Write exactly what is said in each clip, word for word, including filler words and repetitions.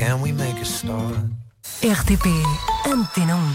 Can we make a start? R T P Antena um.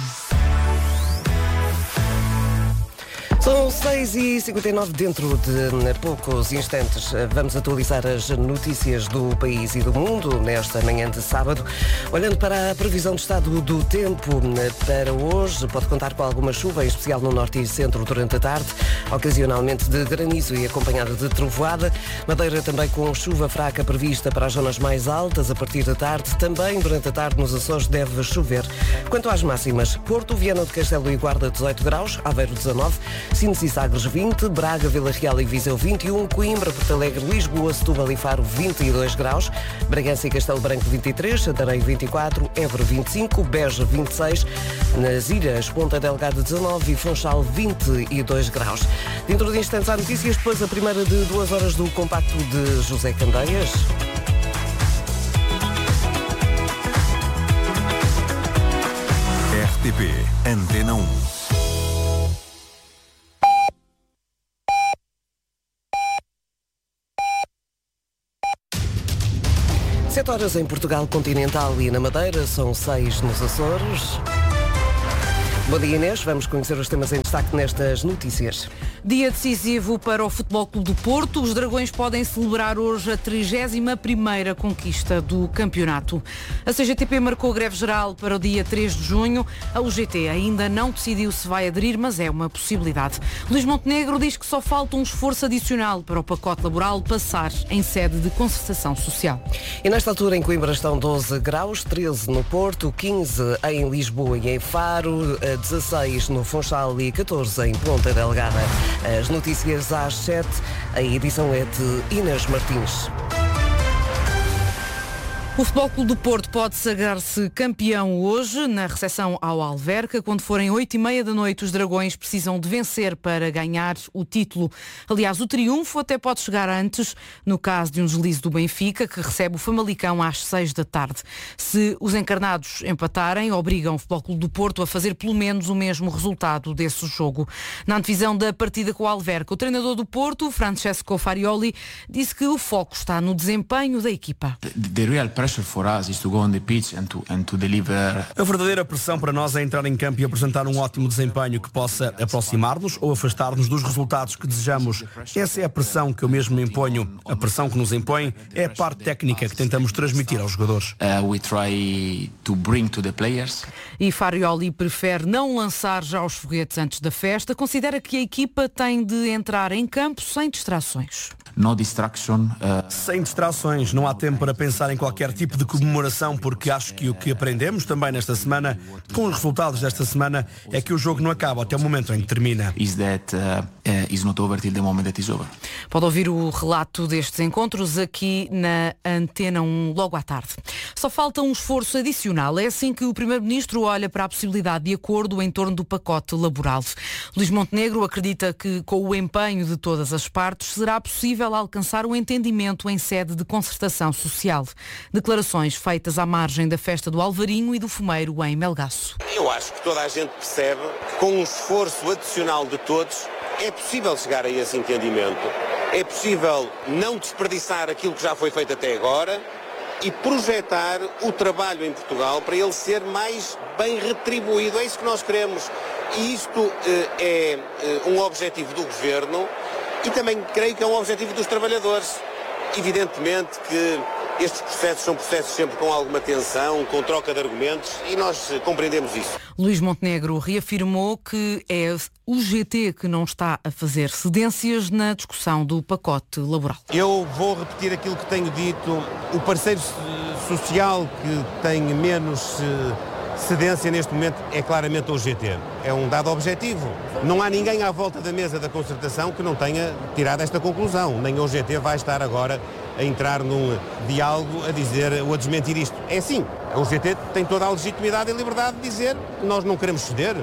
São seis e cinquenta e nove. Dentro de poucos instantes vamos atualizar as notícias do país e do mundo nesta manhã de sábado. Olhando para a previsão de estado do tempo para hoje, pode contar com alguma chuva, em especial no norte e centro durante a tarde, ocasionalmente de granizo e acompanhada de trovoada. Madeira também com chuva fraca prevista para as zonas mais altas a partir da tarde. Também durante a tarde nos Açores deve chover. Quanto às máximas, Porto, Viana do Castelo e Guarda dezoito graus, Aveiro dezanove, Sines e Sagres vinte, Braga, Vila Real e Viseu vinte e um, Coimbra, Porto Alegre, Lisboa, Setúbal e Faro vinte e dois graus, Bragança e Castelo Branco vinte e três, Santarém vinte e quatro, Évora vinte e cinco, Beja vinte e seis, nas Ilhas, Ponta Delgada dezanove e Funchal vinte e dois graus. Dentro de instantes há notícias, depois a primeira de duas horas do compacto de José Candeias. R T P Antena um. Sete horas em Portugal continental e na Madeira, são seis nos Açores. Bom dia, Inês. Vamos conhecer os temas em destaque nestas notícias. Dia decisivo para o Futebol Clube do Porto. Os Dragões podem celebrar hoje a trigésima primeira conquista do campeonato. A C G T P marcou greve geral para o dia três de junho. A U G T ainda não decidiu se vai aderir, mas é uma possibilidade. Luís Montenegro diz que só falta um esforço adicional para o pacote laboral passar em sede de concertação social. E nesta altura em Coimbra estão doze graus, treze no Porto, quinze em Lisboa e em Faro, dezasseis no Funchal e catorze em Ponta Delgada. As notícias às sete, a edição é de Inês Martins. O Futebol Clube do Porto pode sagrar-se campeão hoje na recepção ao Alverca. Quando forem oito e meia da noite, os Dragões precisam de vencer para ganhar o título. Aliás, o triunfo até pode chegar antes, no caso de um deslize do Benfica, que recebe o Famalicão às seis da tarde. Se os encarnados empatarem, obrigam o Futebol Clube do Porto a fazer pelo menos o mesmo resultado desse jogo. Na antevisão da partida com o Alverca, o treinador do Porto, Francesco Farioli, disse que o foco está no desempenho da equipa. The real A verdadeira pressão para nós é entrar em campo e apresentar um ótimo desempenho que possa aproximar-nos ou afastar-nos dos resultados que desejamos. Essa é a pressão que eu mesmo me imponho. A pressão que nos impõe é a parte técnica que tentamos transmitir aos jogadores. Uh, we try to bring to the players. E Farioli prefere não lançar já os foguetes antes da festa. Considera que a equipa tem de entrar em campo sem distrações. No distraction. Uh... Sem distrações. Não há tempo para pensar em qualquer tipo de comemoração, porque acho que o que aprendemos também nesta semana, com os resultados desta semana, é que o jogo não acaba até o momento em que termina. Is that, uh, uh, is not over till the moment that is over. Pode ouvir o relato destes encontros aqui na Antena um logo à tarde. Só falta um esforço adicional. É assim que o Primeiro-Ministro olha para a possibilidade de acordo em torno do pacote laboral. Luís Montenegro acredita que, com o empenho de todas as partes, será possível alcançar um entendimento em sede de concertação social. Declarações feitas à margem da festa do Alvarinho e do Fumeiro em Melgaço. Eu acho que toda a gente percebe que com um esforço adicional de todos é possível chegar a esse entendimento. É possível não desperdiçar aquilo que já foi feito até agora e projetar o trabalho em Portugal para ele ser mais bem retribuído. É isso que nós queremos. E isto eh, é eh, um objetivo do Governo e também creio que é um objetivo dos trabalhadores. Evidentemente que estes processos são processos sempre com alguma tensão, com troca de argumentos e nós compreendemos isso. Luís Montenegro reafirmou que é o G T que não está a fazer cedências na discussão do pacote laboral. Eu vou repetir aquilo que tenho dito. O parceiro social que tem menos cedência neste momento é claramente o G T. É um dado objetivo. Não há ninguém à volta da mesa da concertação que não tenha tirado esta conclusão. Nem o G T vai estar agora a entrar num diálogo a dizer ou a desmentir isto. É sim, o G T tem toda a legitimidade e liberdade de dizer que nós não queremos ceder.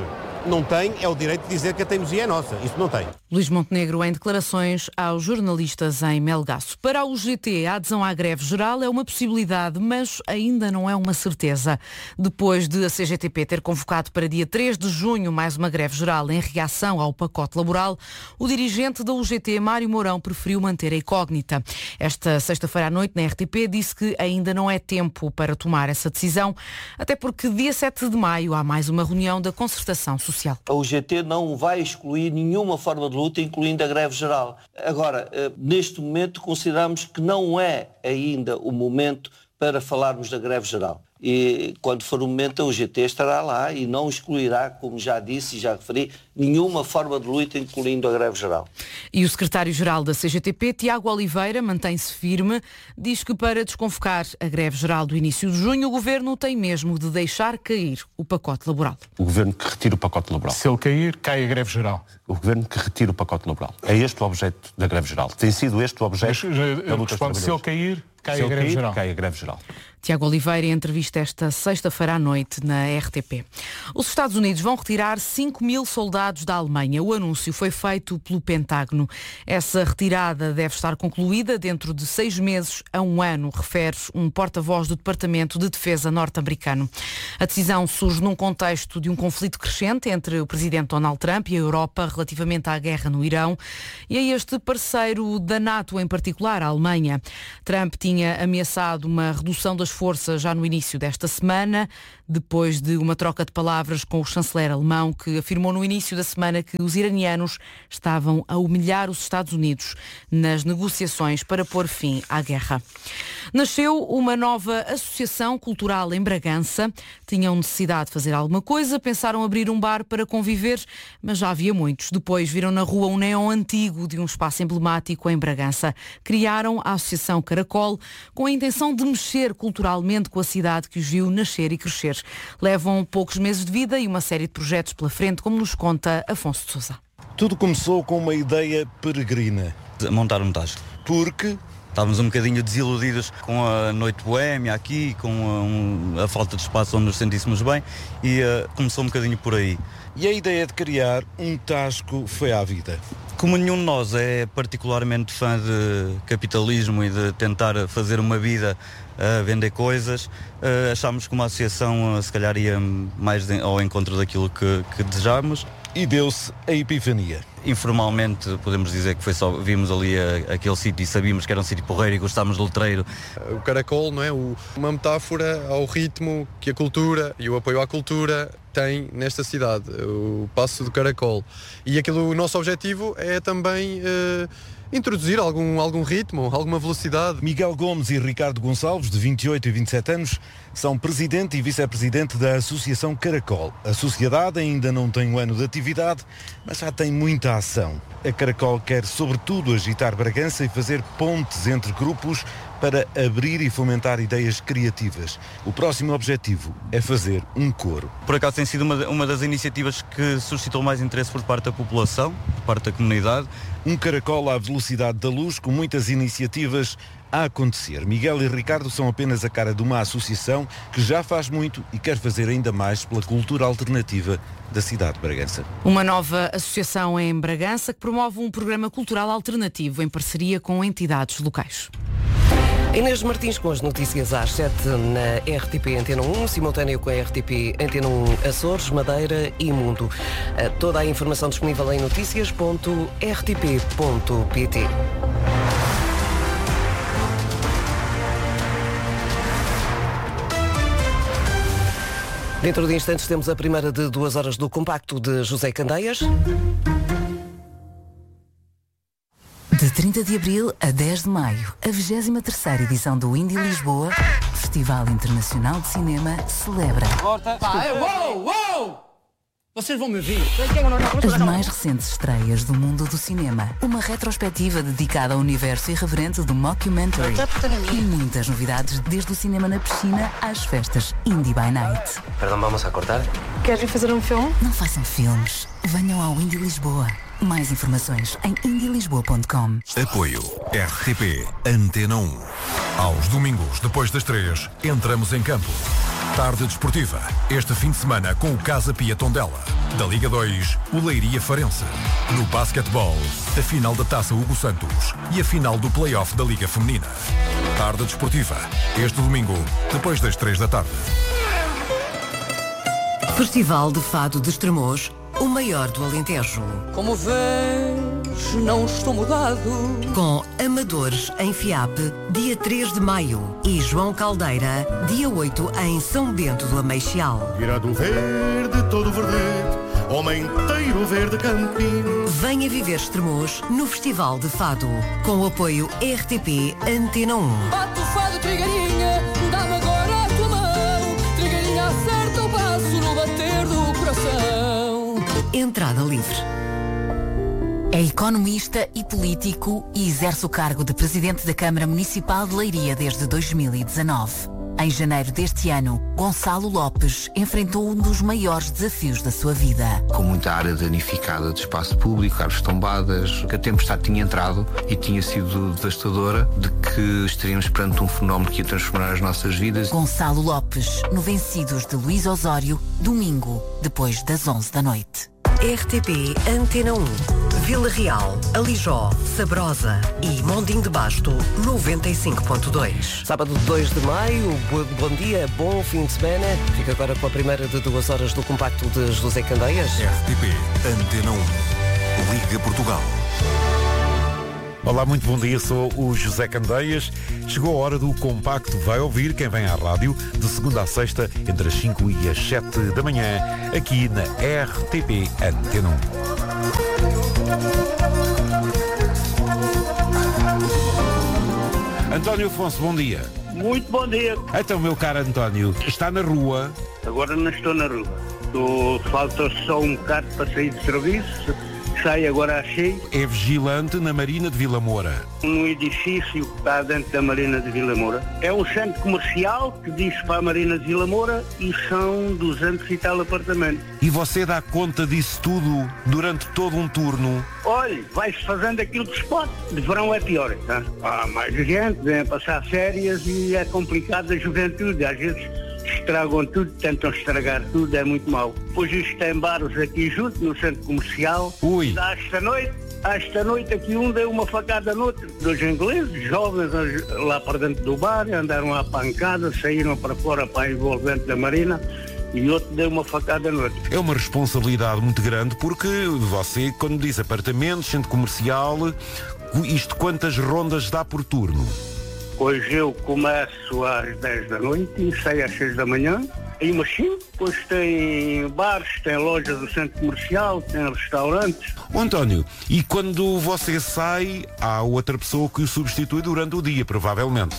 não tem é o direito de dizer que a teimosia é nossa. Isso não tem. Luís Montenegro em declarações aos jornalistas em Melgaço. Para a U G T, a adesão à greve geral é uma possibilidade, mas ainda não é uma certeza. Depois de a C G T P ter convocado para dia três de junho mais uma greve geral em reação ao pacote laboral, o dirigente da U G T, Mário Mourão, preferiu manter a incógnita. Esta sexta-feira à noite, na R T P, disse que ainda não é tempo para tomar essa decisão, até porque dia sete de maio há mais uma reunião da Concertação Social. A U G T não vai excluir nenhuma forma de luta, incluindo a greve geral. Agora, neste momento, consideramos que não é ainda o momento para falarmos da greve geral. E quando for o momento, a U G T estará lá e não excluirá, como já disse e já referi, nenhuma forma de luta, incluindo a greve geral. E o secretário-geral da C G T P, Tiago Oliveira, mantém-se firme, diz que para desconvocar a greve geral do início de junho, o Governo tem mesmo de deixar cair o pacote laboral. O Governo que retira o pacote laboral. Se ele cair, cai a greve geral. O Governo que retira o pacote laboral. É este o objeto da greve geral. Tem sido este o objeto Mas, da luta respondo, se ele cair, cai se a greve cair, geral. Cai a greve geral. Tiago Oliveira, em entrevista esta sexta-feira à noite na R T P. Os Estados Unidos vão retirar cinco mil soldados da Alemanha. O anúncio foi feito pelo Pentágono. Essa retirada deve estar concluída dentro de seis meses a um ano, refere um porta-voz do Departamento de Defesa norte-americano. A decisão surge num contexto de um conflito crescente entre o presidente Donald Trump e a Europa relativamente à guerra no Irão e a este parceiro da NATO, em particular a Alemanha. Trump tinha ameaçado uma redução das forças já no início desta semana, depois de uma troca de palavras com o chanceler alemão, que afirmou no início da semana que os iranianos estavam a humilhar os Estados Unidos nas negociações para pôr fim à guerra. Nasceu uma nova associação cultural em Bragança. Tinham necessidade de fazer alguma coisa, pensaram abrir um bar para conviver, mas já havia muitos. Depois viram na rua um neon antigo de um espaço emblemático em Bragança. Criaram a Associação Caracol com a intenção de mexer culturalmente com a cidade que os viu nascer e crescer. Levam poucos meses de vida e uma série de projetos pela frente, como nos conta Afonso de Sousa. Tudo começou com uma ideia peregrina. Montar um Tasco. Porque estávamos um bocadinho desiludidos com a noite boémia aqui, com a, um, a falta de espaço onde nos sentíssemos bem e uh, começou um bocadinho por aí. E a ideia de criar um Tasco foi à vida. Como nenhum de nós é particularmente fã de capitalismo e de tentar fazer uma vida a vender coisas, uh, achámos que uma associação uh, se calhar ia mais de, ao encontro daquilo que, que desejávamos. E deu-se a epifania. Informalmente podemos dizer que foi só, vimos ali a, aquele sítio e sabíamos que era um sítio porreiro e gostávamos do letreiro. O caracol, não é? O, uma metáfora ao ritmo que a cultura e o apoio à cultura tem nesta cidade, o Passo do Caracol. E aquilo, o nosso objetivo é também uh, introduzir algum, algum ritmo, alguma velocidade. Miguel Gomes e Ricardo Gonçalves, de vinte e oito e vinte e sete anos, são presidente e vice-presidente da Associação Caracol. A sociedade ainda não tem um ano de atividade, mas já tem muita ação. A Caracol quer, sobretudo, agitar Bragança e fazer pontes entre grupos para abrir e fomentar ideias criativas. O próximo objetivo é fazer um coro. Por acaso tem sido uma, uma das iniciativas que suscitou mais interesse por parte da população, por parte da comunidade. Um caracol à velocidade da luz, com muitas iniciativas a acontecer. Miguel e Ricardo são apenas a cara de uma associação que já faz muito e quer fazer ainda mais pela cultura alternativa da cidade de Bragança. Uma nova associação em Bragança que promove um programa cultural alternativo em parceria com entidades locais. Inês Martins com as notícias às sete na R T P Antena um, simultâneo com a R T P Antena um Açores, Madeira e Mundo. Toda a informação disponível em notícias ponto r t p ponto p t. Dentro de instantes temos a primeira de duas horas do compacto de José Candeias. De trinta de abril a dez de maio, a vigésima terceira edição do Indie Lisboa, Festival Internacional de Cinema, celebra Corta. Pá, uou, uou! Vocês vão me ouvir. as mais recentes estreias do mundo do cinema. Uma retrospectiva dedicada ao universo irreverente do mockumentary. E muitas novidades, desde o cinema na piscina às festas Indie by Night. Perdão, vamos a cortar? Queres vir fazer um filme? Não façam filmes. Venham ao Indie Lisboa. Mais informações em indie lisboa ponto com. Apoio R T P Antena um. Aos domingos, depois das três, entramos em campo. Tarde desportiva, este fim de semana com o Casa Pia Tondela. Da Liga dois, o Leiria Farense. No basquetebol, a final da Taça Hugo Santos e a final do play-off da Liga Feminina. Tarde desportiva, este domingo, depois das três da tarde. Festival de Fado de Estremoz, o maior do Alentejo. Como vês, não estou mudado. Com Amadores em Fiape, dia três de maio. E João Caldeira, dia oito em São Bento do Ameixal. Virado verde, todo verdete, homem inteiro verde campino. Venha viver Estremoz no Festival de Fado. Com o apoio R T P Antena um. Bate o fado, Trigueirinha, dá-me agora a tua mão. Trigueirinha, acerta o passo no bater do coração. Entrada livre. É economista e político e exerce o cargo de Presidente da Câmara Municipal de Leiria desde dois mil e dezanove. Em janeiro deste ano, Gonçalo Lopes enfrentou um dos maiores desafios da sua vida. Com muita área danificada de espaço público, árvores tombadas, que a tempestade tinha entrado e tinha sido devastadora, de que estaríamos perante um fenómeno que ia transformar as nossas vidas. Gonçalo Lopes, no Vencidos de Luís Osório, domingo, depois das onze da noite. R T P Antena um. Vila Real, Alijó, Sabrosa e Mondim de Basto, noventa e cinco ponto dois. Sábado dois de maio, bom, bom dia, bom fim de semana. Fica agora com a primeira de duas horas do compacto de José Candeias. R T P Antena um. Liga Portugal. Olá, muito bom dia, sou o José Candeias. Chegou a hora do compacto Vai Ouvir quem vem à rádio, de segunda a sexta, entre as cinco e as sete da manhã, aqui na R T P Antena um. António Afonso, bom dia. Muito bom dia. Então, meu caro António, está na rua? Agora não estou na rua. Estou, falta só um bocado para sair de serviço. Sai agora às seis. É vigilante na Marina de Vila Moura. Num edifício que está dentro da Marina de Vila Moura. É um centro comercial que diz para a Marina de Vila Moura e são duzentos e tal apartamentos. E você dá conta disso tudo durante todo um turno? Olha, vai-se fazendo aquilo que se pode. De verão é pior. Tá? Há mais gente, vem a passar férias e é complicado a juventude. Às vezes estragam tudo, tentam estragar tudo, é muito mau. Depois isto tem bares aqui junto, no centro comercial. Ui. Esta noite, esta noite aqui um deu uma facada no outro. Dois ingleses, jovens lá para dentro do bar, andaram à pancada, saíram para fora para a envolvente da Marina e outro deu uma facada no outro. É uma responsabilidade muito grande porque você, quando diz apartamentos, centro comercial, isto quantas rondas dá por turno? Hoje eu começo às dez da noite e saio às seis da manhã, aí uma cinco, depois tem bares, tem lojas do centro comercial, tem restaurantes. Ô António, e quando você sai, há outra pessoa que o substitui durante o dia, provavelmente?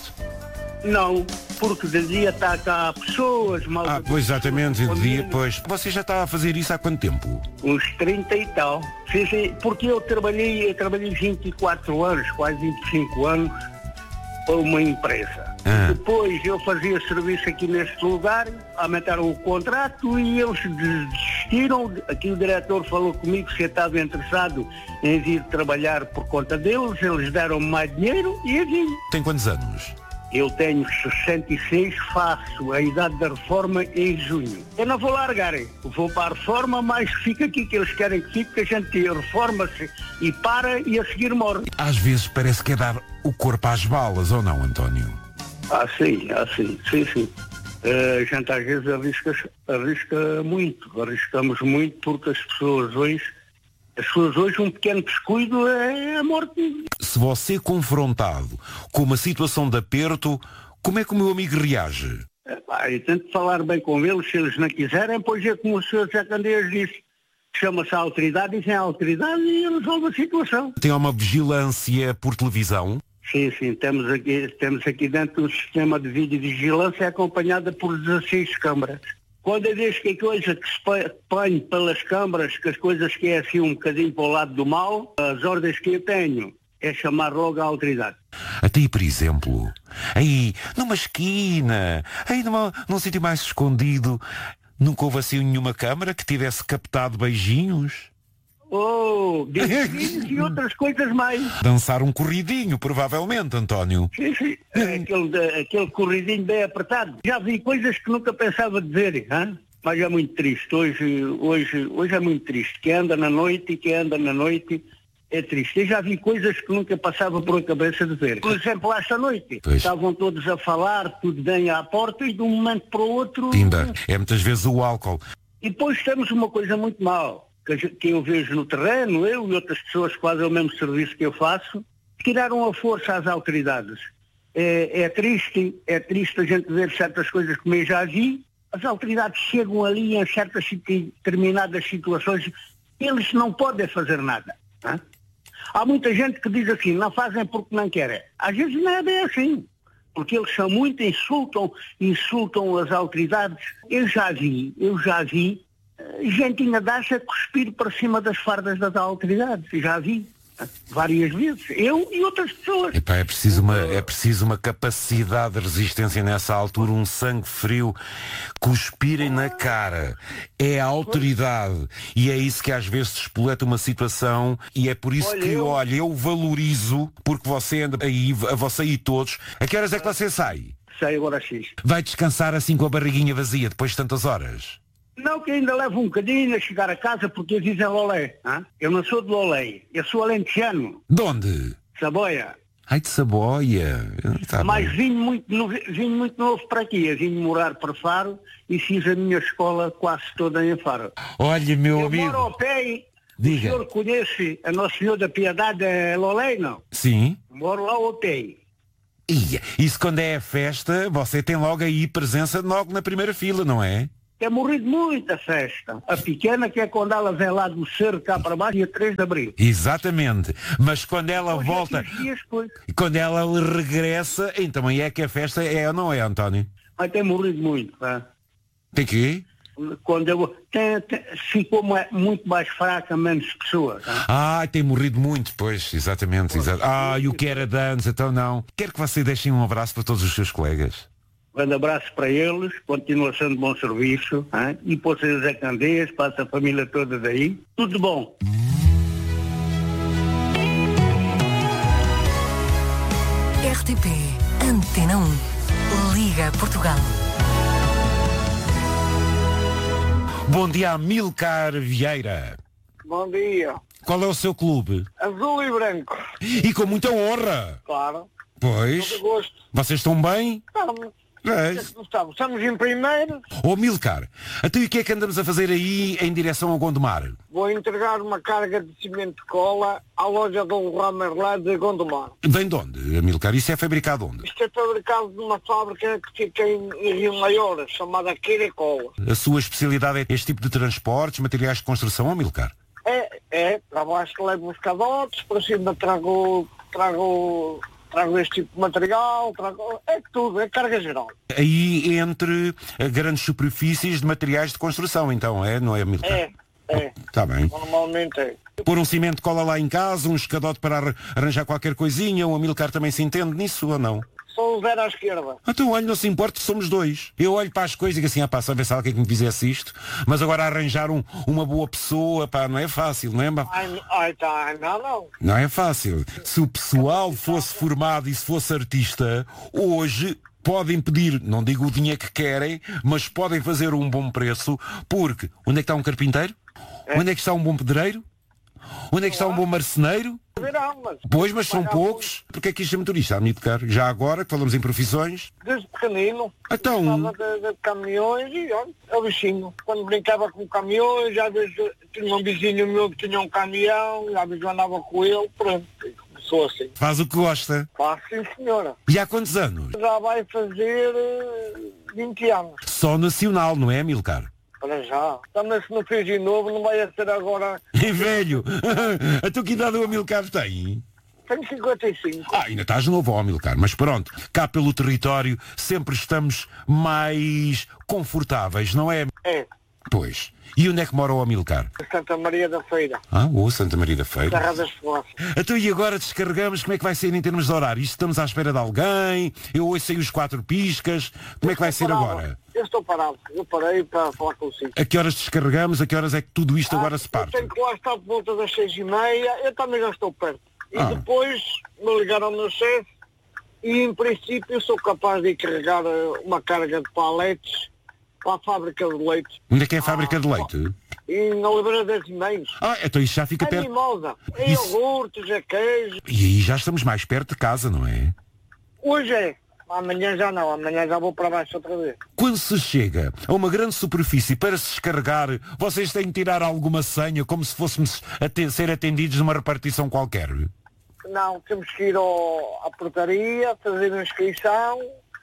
Não, porque de dia está cá pessoas... Mal ah, pois exatamente, de dia, pois. Você já está a fazer isso há quanto tempo? Uns trinta e tal. Sim, sim, porque eu trabalhei, eu trabalhei vinte e quatro anos, quase vinte e cinco anos, para uma empresa. Ah. Depois eu fazia serviço aqui neste lugar, aumentaram o contrato e eles desistiram. Aqui o diretor falou comigo se eu estava interessado em vir trabalhar por conta deles, eles deram-me mais dinheiro e eu vim. Tem quantos anos? Eu tenho sessenta e seis, faço a idade da reforma em junho. Eu não vou largar, vou para a reforma, mas fica aqui que eles querem que fique, que a gente reforma-se e para e a seguir morre. Às vezes parece que é dar o corpo às balas, ou não, António? Ah, sim, ah, sim, sim, sim. Uh, a gente às vezes arrisca, arrisca muito, arriscamos muito porque as pessoas hoje, as pessoas hoje um pequeno descuido é a morte. Se você confrontado com uma situação de aperto, como é que o meu amigo reage? É, pá, eu tento falar bem com eles, se eles não quiserem, pois é como o senhor José Candeias disse, chama-se a autoridade, dizem a autoridade e resolve a situação. Tem uma vigilância por televisão? Sim, sim, temos aqui, temos aqui dentro um sistema de videovigilância acompanhada por dezasseis câmaras. Quando eu vejo que a coisa que se põe pelas câmaras, que as coisas que é assim um bocadinho para o lado do mal, as ordens que eu tenho é chamar logo a autoridade. Até aí, por exemplo, aí numa esquina, aí numa, num sítio mais escondido, nunca houve assim nenhuma câmara que tivesse captado beijinhos? Oh, beijinhos e outras coisas mais. Dançar um corridinho, provavelmente, António. Sim, sim, aquele, aquele corridinho bem apertado. Já vi coisas que nunca pensava de ver, hein? mas é muito triste. Hoje, hoje, hoje é muito triste. Quem anda na noite e quem anda na noite é triste. Eu já vi coisas que nunca passava por a cabeça de ver. Por exemplo, esta noite, pois. Estavam todos a falar, tudo bem à porta, e de um momento para o outro... Pimba, é muitas vezes o álcool. E depois temos uma coisa muito mal, que, que eu vejo no terreno, eu e outras pessoas que fazem o mesmo serviço que eu faço, tiraram a força às autoridades. É, é triste, é triste a gente ver certas coisas como eu já vi. As autoridades chegam ali em certas determinadas situações, eles não podem fazer nada. Hein? Há muita gente que diz assim, não fazem porque não querem. Às vezes não é bem assim, porque eles são muito, insultam, insultam as autoridades. Eu já vi, eu já vi, gentinha dá-se a cuspir para cima das fardas das autoridades, já vi. Várias vezes, eu e outras pessoas. Epá, é preciso uma, é preciso uma capacidade de resistência nessa altura, um sangue frio, cuspirem na cara. É a autoridade. E é isso que às vezes despoleta uma situação, e é por isso olha, que, eu... olha, eu valorizo, porque você anda aí, a você e todos. A que horas é que você sai? Sai agora X. Vai descansar assim com a barriguinha vazia depois de tantas horas? Não, que ainda levo um bocadinho a chegar a casa porque eles dizem Lolé. Hein? Eu não sou de Lolé, eu sou alentejano. De onde? Saboia. Ai, de Saboia. Tá Mas vim muito, novo, vim muito novo para aqui. Eu vim morar para Faro e fiz a minha escola quase toda em Faro. Olha, meu eu amigo. Eu moro ao pé. Diga. O senhor conhece a Nossa Senhora da Piedade de Lolé, não? Sim. Moro lá ao pé. Ia, isso quando é a festa, você tem logo aí presença logo na primeira fila, não é? Tem morrido muita festa. A pequena que é quando ela vem lá do cerro cá para baixo, dia três de abril. Exatamente. Mas quando ela depois volta, dias, quando ela regressa, então aí é que a festa é ou não é, António? Mas tem morrido muito. Tá? Tem quê? Quando eu, tem, tem, ficou muito mais fraca, menos pessoas. Tá? Ah, tem morrido muito, pois, exatamente. exatamente. Ah, e o que era de antes, então não. Quero que você deixe um abraço para todos os seus colegas. Um grande abraço para eles, continuação de bom serviço, hein? E para o senhor Zé Candeias, para a família toda daí. Tudo de bom. R T P Antena um. Liga Portugal. Bom dia, Amilcar Vieira. Bom dia. Qual é o seu clube? Azul e branco. E com muita honra. Claro. Pois. Muito gosto. Vocês estão bem? Estamos. É. Estamos. Estamos em primeiro. Ô, Milcar, até o que é que andamos a fazer aí em direção ao Gondomar? Vou entregar uma carga de cimento de cola à loja do Ramer lá de Gondomar. Vem de onde, Amilcar? Isso é fabricado onde? Isto é fabricado numa fábrica que fica em Rio Maior, chamada Queirecola. A sua especialidade é este tipo de transportes, materiais de construção, Amilcar? É, é. Para baixo levo os cadotes, para cima trago... trago... trago este tipo de material, trago... é tudo, é carga geral. Aí entre grandes superfícies de materiais de construção, então, é? Não é, Amilcar? É, é. Está bem. Normalmente é. Pôr um cimento de cola lá em casa, um escadote para arranjar qualquer coisinha, o Amilcar também se entende nisso ou não? Sou o zero à esquerda. Então, olha, não se importa, somos dois. Eu olho para as coisas e digo assim, ah pá, só ver se alguém que me fizesse isto, mas agora arranjar um, uma boa pessoa, pá, não é fácil, não é? Ai, ai, tá, não, não. Não é fácil. Se o pessoal fosse formado e se fosse artista, hoje podem pedir, não digo o dinheiro que querem, mas podem fazer um bom preço, porque onde é que está um carpinteiro? É. Onde é que está um bom pedreiro? Onde é que está um bom marceneiro? Verão, mas... Pois, mas são poucos. Porque é que isto é motorista, Amilcar? Já agora, que falamos em profissões. Desde pequenino. Então... De, de caminhões e, olha, é o bichinho. Quando brincava com caminhões, às vezes tinha um vizinho meu que tinha um caminhão, às vezes eu andava com ele, pronto. Começou assim. Faz o que gosta? Faz, sim, senhora. E há quantos anos? Já vai fazer uh, vinte anos. Só nacional, não é, Amilcar? Para já. Também se não fez de novo, não vai ser agora... É velho! A tua que idade o Amilcar tem? Tenho cinquenta e cinco. Ah, ainda estás novo, ó, Amilcar, mas pronto, cá pelo território sempre estamos mais confortáveis, não é? É. Pois. E onde é que mora o Amilcar? Santa Maria da Feira. Ah, ô, Santa Maria da Feira. Terra das Flores. Então e agora descarregamos, como é que vai ser em termos de horário? Estamos à espera de alguém? Eu ouço aí os quatro piscas. Como é que vai ser agora? Eu estou parado. Eu parei para falar consigo. A que horas descarregamos? A que horas é que tudo isto ah, agora se parte? Eu tenho que lá estar por volta das seis e meia. Eu também já estou perto. E ah. depois me ligaram ao meu chefe e em princípio eu sou capaz de carregar uma carga de paletes para a fábrica de leite. Onde é que é a fábrica de leite? E na Oliveira das Mães. Ah, então isso já fica É perto. mimosa. É Isso- iogurtes, é queijo. E aí já estamos mais perto de casa, não é? Hoje é. Amanhã já não. Amanhã já vou para baixo outra vez. Quando se chega a uma grande superfície para se descarregar, vocês têm de tirar alguma senha, como se fôssemos a te- ser atendidos numa repartição qualquer? Não, temos que ir ao, à portaria, fazer a inscrição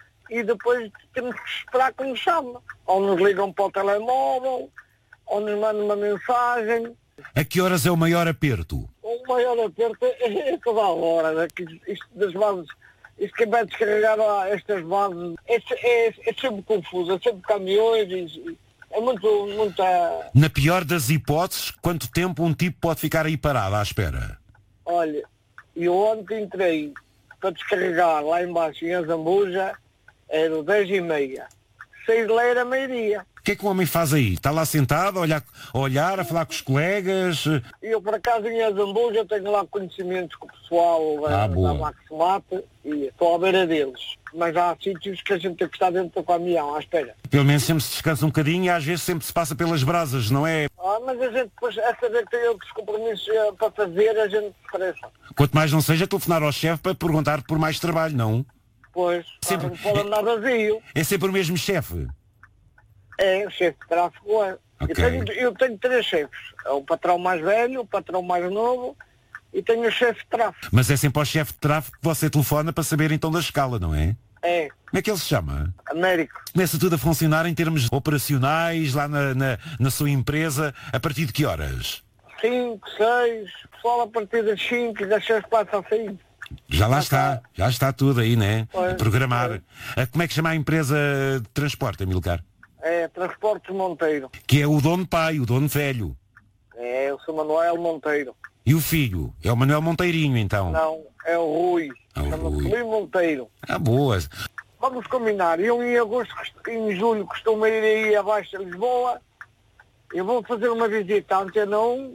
e depois temos que esperar que nos chame. Ou nos ligam para o telemóvel, ou nos mandam uma mensagem. A que horas é o maior aperto? O maior aperto é, é toda a hora, né? Que isto das bases, isto que vai descarregar lá, estas bases, é, é, é sempre confuso, é sempre caminhões, e, é muito, muita... Na pior das hipóteses, quanto tempo um tipo pode ficar aí parado à espera? Olha, eu ontem entrei para descarregar lá embaixo em Azambuja, era dez e meia, seis lá era meio-dia. O que é que o homem faz aí? Está lá sentado, a olhar, a olhar, a falar com os colegas? Eu, por acaso, em Azambuja tenho lá conhecimentos com o pessoal Ah, da, boa. da Maximate e estou à beira deles. Mas há sítios que a gente tem que estar dentro do caminhão, à espera. Pelo menos sempre se descansa um bocadinho e às vezes sempre se passa pelas brasas, não é? Ah, mas a gente depois, a saber que tem outros compromissos eh, para fazer, a gente se estressa. Quanto mais não seja telefonar ao chefe para perguntar por mais trabalho, não? Pois, Sempre- não pode andar vazio. É sempre o mesmo chefe. É, o chefe de tráfego é. Ok. Eu, tenho, eu tenho três chefes. É o patrão mais velho, o patrão mais novo e tenho o chefe de tráfego. Mas é sempre ao chefe de tráfego que você telefona para saber então da escala, não é? É, Como é que ele se chama? Américo. Começa tudo a funcionar em termos operacionais lá na, na, na sua empresa a partir de que horas? cinco, seis, pessoal a partir das cinco, das seis passa a sair. Já lá está, já está tudo aí, né? Pois, A programar. Ah, Como é que chama a empresa de transporte, Amilcar? É, Transportes Monteiro. Que é o dono pai, o dono velho. É, o seu Manuel Monteiro. E o filho? É o Manuel Monteirinho, então? Não, é o Rui. Ah, o Chama-se Rui. Rui Monteiro. Ah, boa. Vamos combinar. Eu em agosto, em julho, costumo ir aí abaixo de Lisboa. Eu vou fazer uma visita à Antena um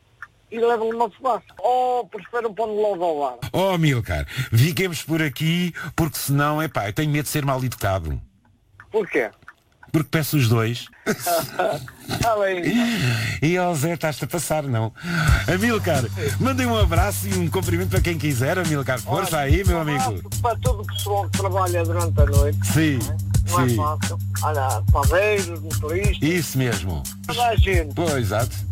e levo-lhe uma fumaça. Ou prefiro pôr logo ao lado. Oh, Amilcar, fiquemos por aqui, porque senão, epá, eu tenho medo de ser mal educado. Porquê? Porque peço os dois. Está bem. E ó Zé, estás-te a passar, não? Amilcar, mandem um abraço e um cumprimento para quem quiser, Amilcar. Força aí, meu amigo. Para todo o pessoal que trabalha durante a noite. Sim, Não é sim. fácil. Olha, paveiros, motoristas. Isso mesmo. Toda a gente. Pois, exato.